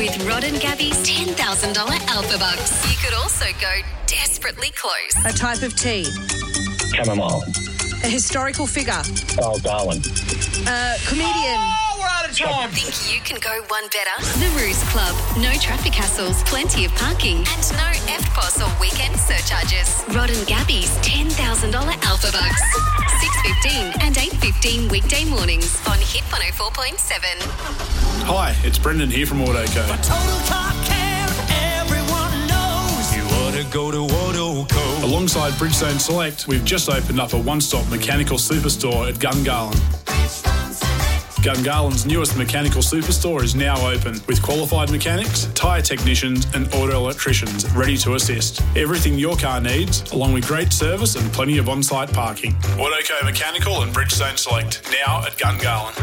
with Rod and Gabby's $10,000 Alpha Bucks. You could also go desperately close. A type of tea. Chamomile. A historical figure. Oh, Darwin. A comedian. Oh, we're out of time. Think you can go one better? The Ruse Club. No traffic hassles, plenty of parking, and no EFTPOS or weekend surcharges. Rod and Gabby's $10,000 Alpha Bucks. 6:15 and 8:15 weekday mornings on Hit 104.7. Hi, it's Brendan here from Autoco. Total Car Care, everyone knows. You ought to go to Autoco. Alongside Bridgestone Select, we've just opened up a one-stop mechanical superstore at Gungahlin. Gungahlин's newest mechanical superstore is now open with qualified mechanics, tyre technicians and auto electricians ready to assist. Everything your car needs, along with great service and plenty of on-site parking. Autoco Mechanical and Bridgestone Select, now at Gungahlin.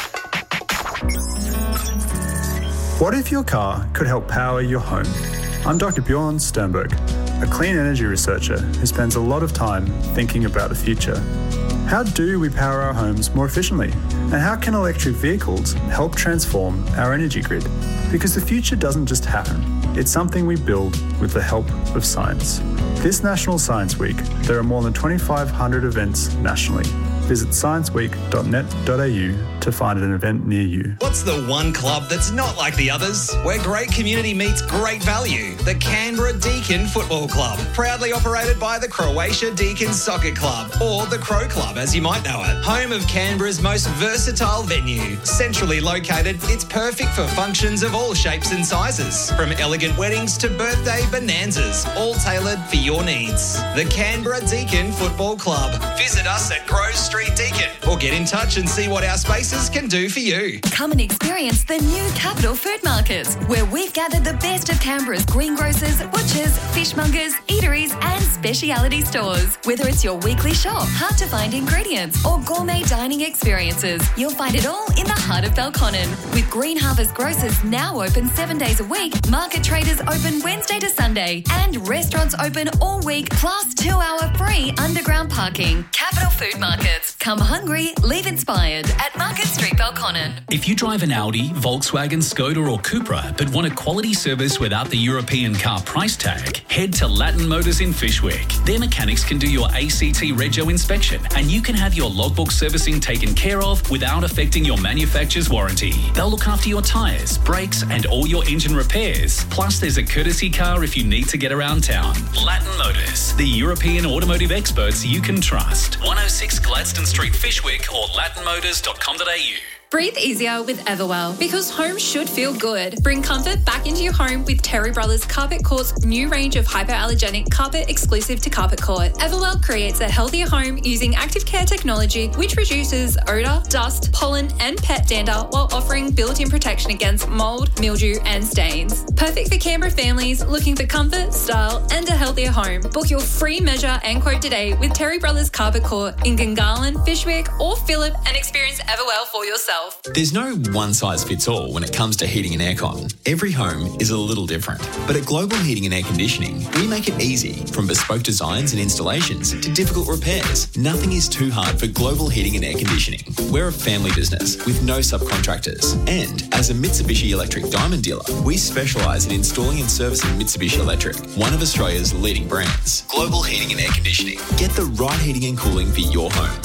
What if your car could help power your home? I'm Dr. Bjorn Sternberg, a clean energy researcher who spends a lot of time thinking about the future. How do we power our homes more efficiently? And how can electric vehicles help transform our energy grid? Because the future doesn't just happen. It's something we build with the help of science. This National Science Week, there are more than 2,500 events nationally. Visit scienceweek.net.au to find an event near you. What's the one club that's not like the others? Where great community meets great value. The Canberra Deakin Football Club. Proudly operated by the Croatia Deakin Soccer Club, or the Crow Club as you might know it. Home of Canberra's most versatile venue. Centrally located, it's perfect for functions of all shapes and sizes. From elegant weddings to birthday bonanzas, all tailored for your needs. The Canberra Deakin Football Club. Visit us at Grove Street Deakin or get in touch and see what our spaces can do for you. Come and experience the new Capital Food Market, where we've gathered the best of Canberra's greengrocers, butchers, fishmongers, eateries and speciality stores. Whether it's your weekly shop, hard-to-find ingredients or gourmet dining experiences, you'll find it all in the heart of Belconnen. With Green Harvest Grocers now open 7 days a week, market traders open Wednesday to Sunday and restaurants open all week plus 2-hour free underground parking. Capital Food Markets. Come hungry, leave inspired at Market Street, Belconnen. If you drive an Audi, Volkswagen, Skoda or Cupra but want a quality service without the European car price tag, head to Latin Motors in Fyshwick. Their mechanics can do your ACT Rego inspection and you can have your logbook servicing taken care of without affecting your manufacturer's warranty. They'll look after your tyres, brakes and all your engine repairs. Plus there's a courtesy car if you need to get around town. Latin Motors, the European automotive experts you can trust. 106 Gladstone Street, Fyshwick or latinmotors.com.au. Breathe easier with Everwell, because home should feel good. Bring comfort back into your home with Terry Brothers Carpet Court's new range of hypoallergenic carpet exclusive to Carpet Court. Everwell creates a healthier home using active care technology, which reduces odour, dust, pollen and pet dander while offering built-in protection against mould, mildew and stains. Perfect for Canberra families looking for comfort, style and a healthier home. Book your free measure and quote today with Terry Brothers Carpet Court in Gungahlin, Fyshwick or Phillip and experience Everwell for yourself. There's no one-size-fits-all when it comes to heating and aircon. Every home is a little different. But at Global Heating and Air Conditioning, we make it easy. From bespoke designs and installations to difficult repairs, nothing is too hard for Global Heating and Air Conditioning. We're a family business with no subcontractors. And as a Mitsubishi Electric Diamond dealer, we specialise in installing and servicing Mitsubishi Electric, one of Australia's leading brands. Global Heating and Air Conditioning. Get the right heating and cooling for your home.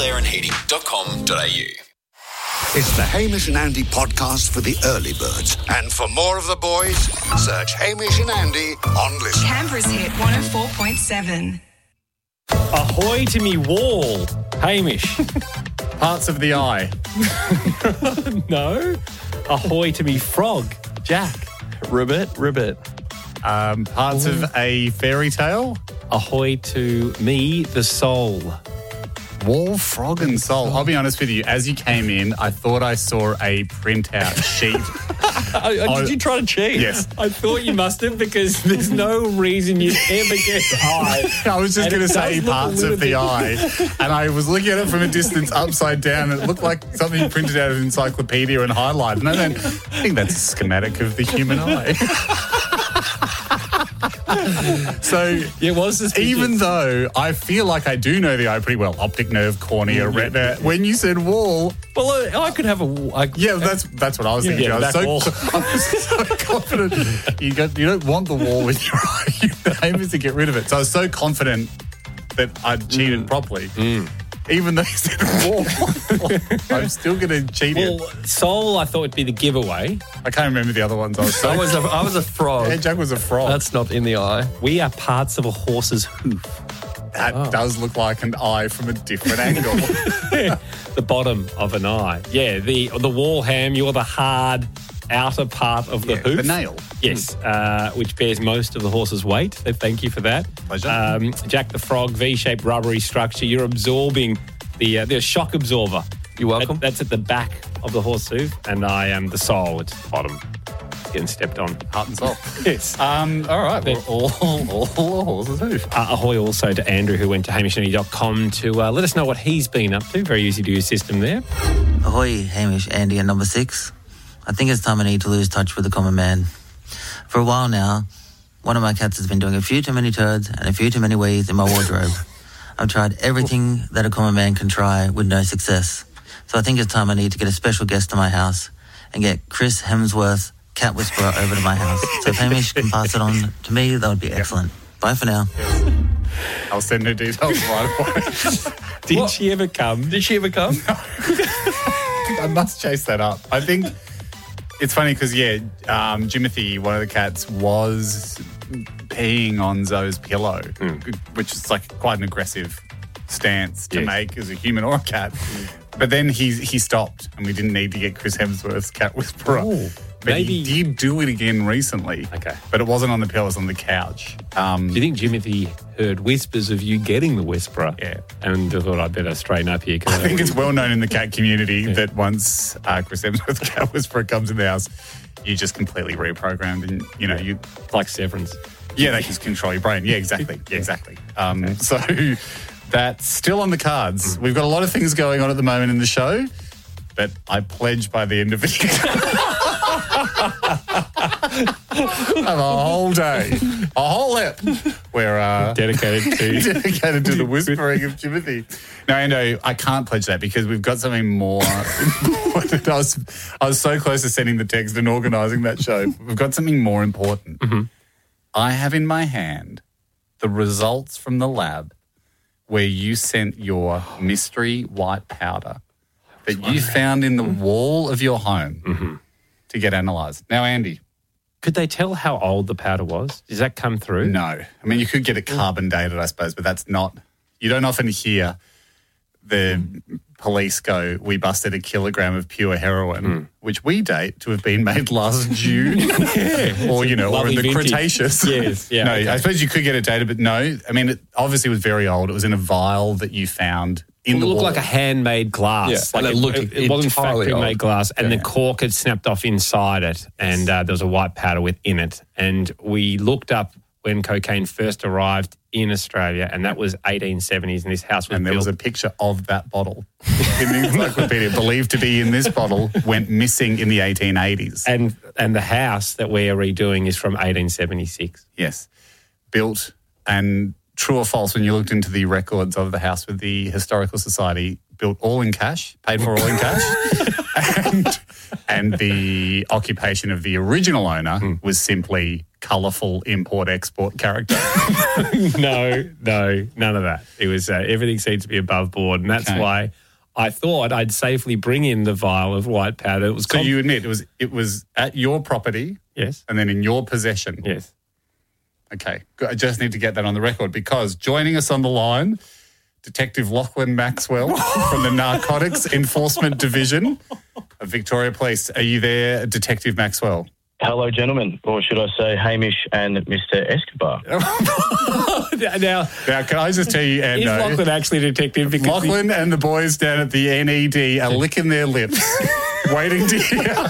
globalairandheating.com.au. It's the Hamish and Andy podcast for the early birds. And for more of the boys, search Hamish and Andy on Listen. Canberra's Hit 104.7. Ahoy to me wall, Hamish. Parts of the eye. No. Ahoy to me frog, Jack. Ribbit. Parts of a fairy tale. Ahoy to me, the soul. Wall, frog and soul. I'll be honest with you, as you came in, I thought I saw a printout sheet. Did you try to cheat? Yes. I thought you must have, because there's no reason you'd ever guess eye. I was just going to say parts of the eye. And I was looking at it from a distance upside down. And it looked like something printed out of an encyclopedia and highlighted. And I think that's a schematic of the human eye. So it was suspicious. Even though I feel like I do know the eye pretty well, optic nerve, cornea, retina. When you said wall, well, I could have that's what I was thinking. Yeah, I was so confident. You don't want the wall in your eye. The aim is to get rid of it. So I was so confident that I'd cheated properly. Even though you said wall, I'm still going to cheat it. Well, soul, I thought would be the giveaway. I can't remember the other ones. I was a frog. Yeah, Jack was a frog. That's not in the eye. We are parts of a horse's hoof. That does look like an eye from a different angle. The bottom of an eye. Yeah, the wall ham, you're the hard outer part of the hoof. The nail. Yes, which bears most of the horse's weight. So thank you for that. Pleasure. Jack the Frog, V-shaped rubbery structure. You're absorbing the shock absorber. You're welcome. That's at the back of the horse hoof, and I am the sole. It's the bottom. It's getting stepped on. Heart and soul. Yes. All right. We're all horses hoof. Ahoy also to Andrew, who went to hamishandy.com to let us know what he's been up to. Very easy to use system there. Ahoy, Hamish, Andy, and number 6. I think it's time I need to lose touch with the common man. For a while now, one of my cats has been doing a few too many turds and a few too many wees in my wardrobe. I've tried everything that a common man can try with no success. So I think it's time I need to get a special guest to my house and get Chris Hemsworth, Cat Whisperer, over to my house. So if Hamish can pass it on to me, that would be excellent. Bye for now. I'll send her details right away. Did she ever come? Did she ever come? No. I must chase that up. I think it's funny because, Jimothy, one of the cats, was peeing on Zoe's pillow, which is like quite an aggressive stance to make as a human or a cat. But then he stopped and we didn't need to get Chris Hemsworth's Cat Whisperer. Ooh, but he did do it again recently. Okay. But it wasn't on the pillow, it was on the couch. Do you think Jimothy heard whispers of you getting the Whisperer? Yeah. And thought I'd better straighten up here. I think it's well known in the cat community that once Chris Hemsworth's Cat Whisperer comes in the house, you just completely reprogrammed and, you like Severance. Yeah, they just control your brain. Yeah, exactly. Yeah, exactly. So that's still on the cards. We've got a lot of things going on at the moment in the show, but I pledge by the end of it, have a whole day, a whole ep, where dedicated to the whispering of Jimothy. No, Ando, I can't pledge that because we've got something more important. I was so close to sending the text and organising that show. We've got something more important. Mm-hmm. I have in my hand the results from the lab where you sent your mystery white powder that you found in the wall of your home to get analysed. Now, Andy. Could they tell how old the powder was? Does that come through? No. I mean, you could get it carbon dated, I suppose, but that's not... You don't often hear the police go, we busted a kilogram of pure heroin, which we date to have been made last June or in the vintage. Cretaceous. Yes. Yeah, no, okay. I suppose you could get it dated, but no. I mean, it obviously was very old. It was in a vial that you found in the wall. It looked like a handmade glass. Yeah, like and it looked it wasn't entirely factory-made old. glass, and the cork had snapped off inside it, and there was a white powder within it. And we looked up when cocaine first arrived in Australia, and that was 1870s, and this house was And there built. was a picture of that bottle in the encyclopedia, believed to be in this bottle, went missing in the 1880s. And the house that we are redoing is from 1876. Yes. Built, and true or false, when you looked into the records of the house with the Historical Society, built all in cash, paid for all in cash, and the occupation of the original owner was simply colourful import-export character. No, none of that. It was everything seemed to be above board, and that's why I thought I'd safely bring in the vial of white powder. It was So you admit it was at your property, yes, and then in your possession, yes. Okay, I just need to get that on the record because joining us on the line, Detective Lachlan Maxwell from the Narcotics Enforcement Division of Victoria Police. Are you there, Detective Maxwell? Hello, gentlemen, or should I say Hamish and Mr. Escobar? Now, can I just tell you, is Lachlan actually a detective? Because Lachlan and the boys down at the NED are licking their lips, waiting to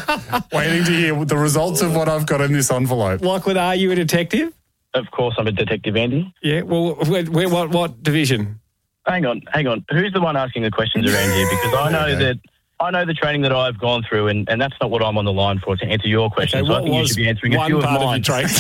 hear the results of what I've got in this envelope. Lachlan, are you a detective? Of course, I'm a detective, Andy. Yeah. Well, what division? Hang on. Who's the one asking the questions around here? Because I know that I know the training that I've gone through, and that's not what I'm on the line for, to answer your question. Okay, so I what think you was should be answering a one few of part of mine. your training?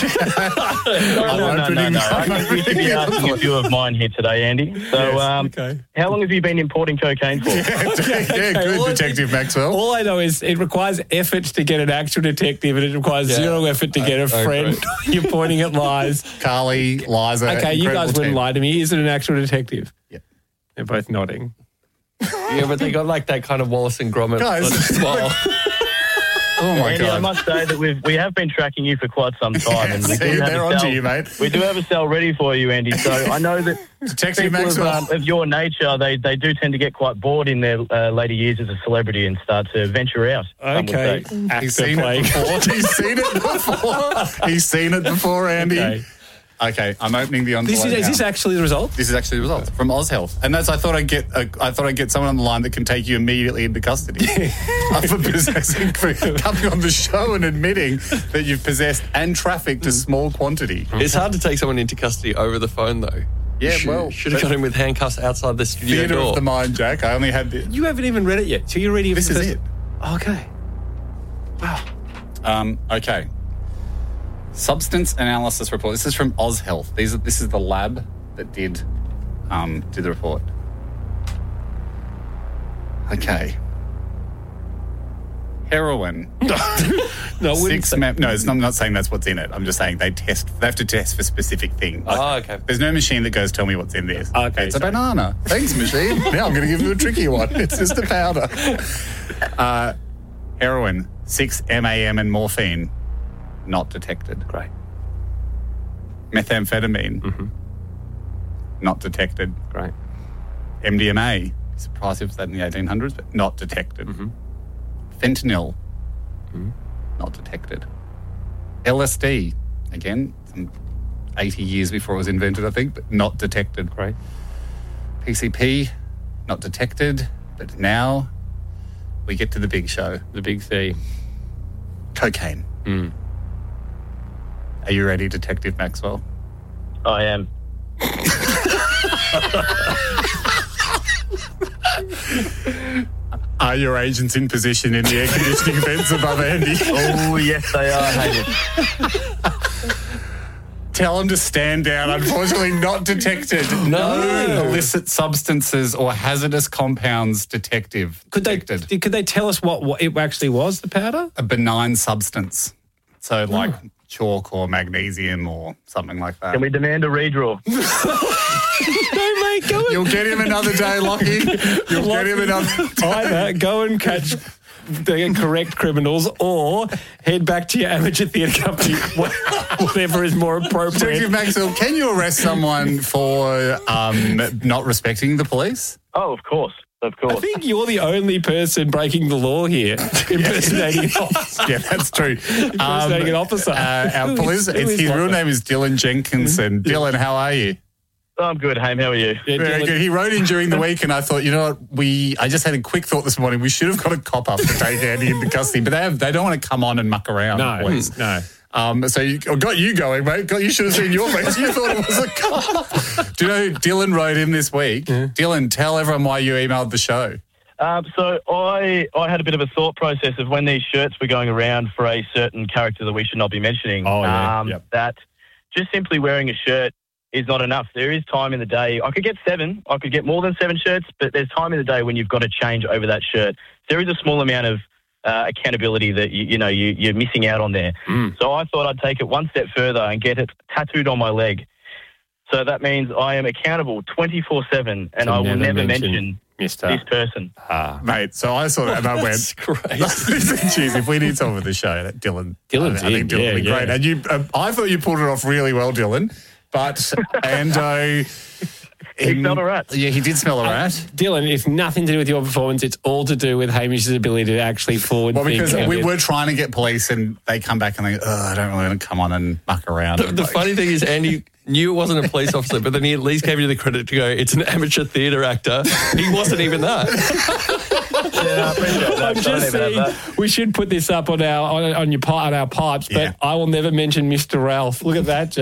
No. I think you should be asking a few of mine here today, Andy. So, how long have you been importing cocaine for? Good, Detective Maxwell. All I know is it requires effort to get an actual detective, and it requires zero effort to get a friend. You're pointing at lies. Carly, Liza. Okay, you guys wouldn't team. lie to me. Is it an actual detective? Yeah. They're both nodding. Yeah, but they got like that kind of Wallace and Gromit smile. Oh my Andy, God. I must say that we have been tracking you for quite some time, and we do have they're a onto cell, you, mate. We do have a cell ready for you, Andy. So I know that Detective people Maxwell. of your nature, they do tend to get quite bored in their later years as a celebrity and start to venture out. some would Okay. say. He's seen it before. He's seen it before, Andy. Okay, I'm opening the envelope. Is this actually the result? This is actually the results from OzHealth, and that's. I thought I'd get someone on the line that can take you immediately into custody for coming on the show and admitting that you've possessed and trafficked a small quantity. It's hard to take someone into custody over the phone, though. Yeah, should have got him with handcuffs outside the studio Theatre door. of the mind, Jack. I only had the. You haven't even read it yet, so you're ready. This is it. Okay. Wow. Okay. Substance analysis report. This is from OzHealth. This is the lab that did the report. Okay. Heroin. No, I'm not saying that's what's in it. I'm just saying they have to test for specific things. Okay. There's no machine that goes, tell me what's in this. Okay, It's a banana. Thanks, machine. Now I'm going to give you a tricky one. It's just a powder. Heroin, 6 MAM and morphine, not detected. Great. Methamphetamine, not detected. Great. MDMA, surprised if it was that in the 1800s, but not detected. Fentanyl, not detected. LSD, again, some 80 years before it was invented, I think, but not detected. Great. PCP, not detected, but now we get to the big show. The big C. Cocaine. Are you ready, Detective Maxwell? I am. Are your agents in position in the air conditioning vents above Andy? Oh, yes, they are, Hamish. Tell them to stand down. Unfortunately, not detected. No illicit substances or hazardous compounds detected. Could they tell us what it actually was, the powder? A benign substance. So like chalk or magnesium or something like that. Can we demand a redraw? No, mate, go You'll get him another day, Lockie. You'll get him another day. Either go and catch the correct criminals or head back to your amateur theatre company, whatever is more appropriate. Detective Maxwell, can you arrest someone for not respecting the police? Oh, of course. Of course. I think you're the only person breaking the law here, impersonating an officer. Yeah, that's true. Impersonating an officer. Our police, his real name is Dylan Jenkinson. Dylan, how are you? I'm good, Haim. How are you? Yeah, Very Dylan. good. He wrote in during the week, and I thought, you know what? I just had a quick thought this morning. We should have got a cop up to take Andy into custody, but they don't want to come on and muck around. No, please. no. So got you going, mate. You should have seen your face. You thought it was a cop. Do you know who Dylan wrote in this week? Dylan, tell everyone why you emailed the show. So I had a bit of a thought process of when these shirts were going around for a certain character that we should not be mentioning. Oh, yeah. That just simply wearing a shirt is not enough. There is time in the day. I could get 7. I could get more than 7 shirts, but there's time in the day when you've got to change over that shirt. There is a small amount of accountability that you're missing out on there. So I thought I'd take it one step further and get it tattooed on my leg. So that means I am accountable 24/7, and I will never mention this person. Mate, so I saw that and I went, geez, if we need someone for the show, that Dylan. I think Dylan would be great. And I thought you pulled it off really well, Dylan. But Ando... He smelled a rat. Yeah, he did smell a rat. Dylan, it's nothing to do with your performance. It's all to do with Hamish's ability to actually forward think. Well, because we were trying to get police and they come back and they go, I don't really want to come on and muck around. The funny thing is, Andy knew it wasn't a police officer, but then he at least gave you the credit to go, it's an amateur theatre actor. He wasn't even that. Yeah, I appreciate that. I'm just saying we should put this up on our pipes, but I will never mention Mr. Ralph. Look at that, Jack.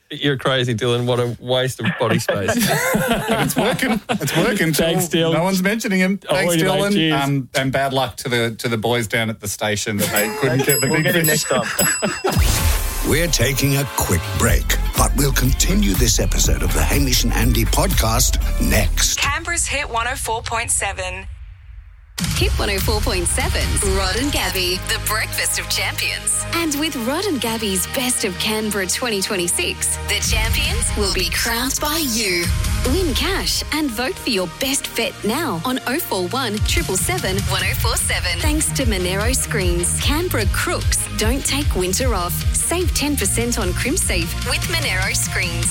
You're crazy, Dylan. What a waste of body space. But it's working. It's working. Thanks, Dylan. No one's mentioning him. Thanks, Alrighty, Dylan. mate, cheers. And bad luck to the boys down at the station that they couldn't get the We'll big get him fish. next time. We're taking a quick break, but we'll continue this episode of the Hamish and Andy podcast next. Canberra's Hit 104.7. Hit 104.7's Rod and Gabby, the breakfast of champions. And with Rod and Gabby's Best of Canberra 2026, the champions will be crowned by you. Win cash and vote for your best bet now on 041 777 1047. Thanks to Monero Screens. Canberra crooks don't take winter off. Save 10% on CrimSafe with Monero Screens.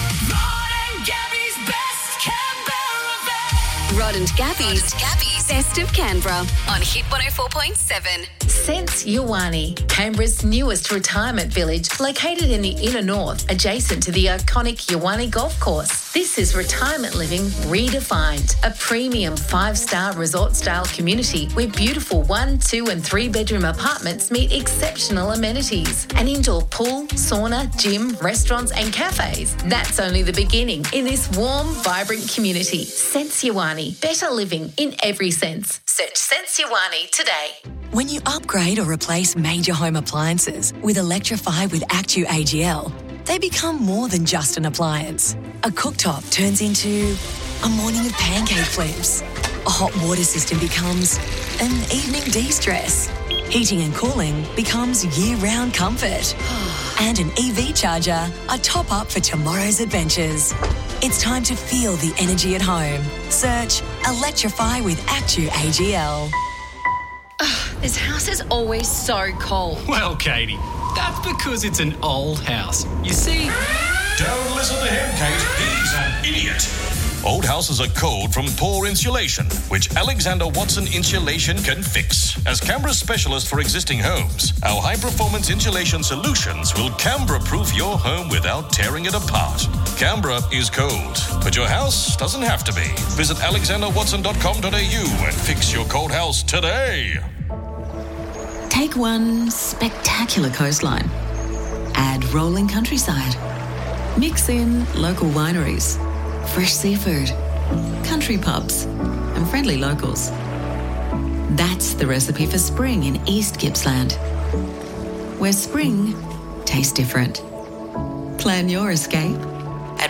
Rod and Gabby's Best of Canberra on Hit 104.7. Sense Yawani, Canberra's newest retirement village, located in the inner north, adjacent to the iconic Yawani Golf Course. This is retirement living redefined, a premium 5-star resort-style community where beautiful 1, 2 and 3 bedroom apartments meet exceptional amenities. An indoor pool, sauna, gym, restaurants and cafes. That's only the beginning in this warm, vibrant community. Sense Yawani, better living in every sense. Search Sense Yawani today. When you upgrade or replace major home appliances with Electrify with Actu AGL, they become more than just an appliance. A cooktop turns into a morning of pancake flips. A hot water system becomes an evening de-stress. Heating and cooling becomes year-round comfort. And an EV charger, a top-up for tomorrow's adventures. It's time to feel the energy at home. Search Electrify with Actu AGL. This house is always so cold. Well, Katie, that's because it's an old house. You see... Don't listen to him, Kate. He's an idiot. Old houses are cold from poor insulation, which Alexander Watson Insulation can fix. As Canberra's specialist for existing homes, our high-performance insulation solutions will Canberra-proof your home without tearing it apart. Canberra is cold, but your house doesn't have to be. Visit alexanderwatson.com.au and fix your cold house today. Take one spectacular coastline. Add rolling countryside. Mix in local wineries, fresh seafood, country pubs, and friendly locals. That's the recipe for spring in East Gippsland, where spring tastes different. Plan your escape at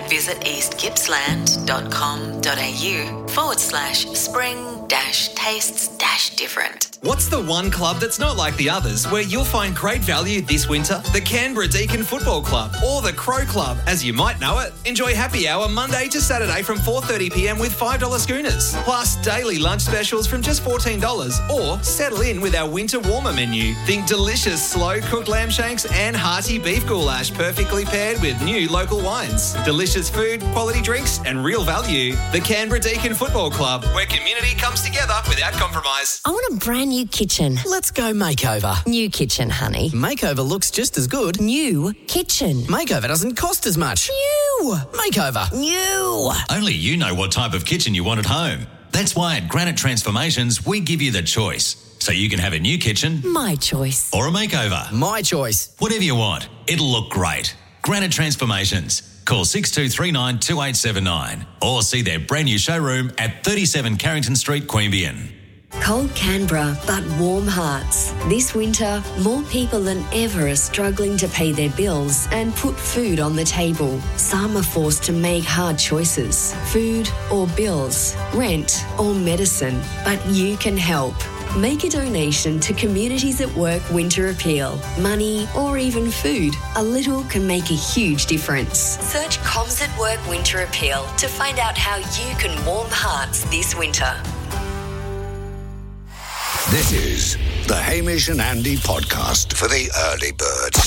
visiteastgippsland.com.au/spring-tastes-different. What's the one club that's not like the others where you'll find great value this winter? The Canberra Deakin Football Club or the Crow Club, as you might know it. Enjoy happy hour Monday to Saturday from 4:30pm with $5 schooners. Plus daily lunch specials from just $14 or settle in with our winter warmer menu. Think delicious slow-cooked lamb shanks and hearty beef goulash perfectly paired with new local wines. Delicious food, quality drinks and real value. The Canberra Deakin Football Club, where community comes together without compromise. I want a brand new kitchen. Let's go makeover. New kitchen, honey. Makeover looks just as good. New kitchen. Makeover doesn't cost as much. New. Makeover. New. Only you know what type of kitchen you want at home. That's why at Granite Transformations, we give you the choice. So you can have a new kitchen. My choice. Or a makeover. My choice. Whatever you want. It'll look great. Granite Transformations. Call 6239 2879 or see their brand new showroom at 37 Carrington Street, Queanbeyan. Cold Canberra, but warm hearts. This winter, more people than ever are struggling to pay their bills and put food on the table. Some are forced to make hard choices. Food or bills, rent or medicine. But you can help. Make a donation to Communities at Work Winter Appeal. Money or even food. A little can make a huge difference. Search Coms at Work Winter Appeal to find out how you can warm hearts this winter. This is the Hamish and Andy podcast for the early birds.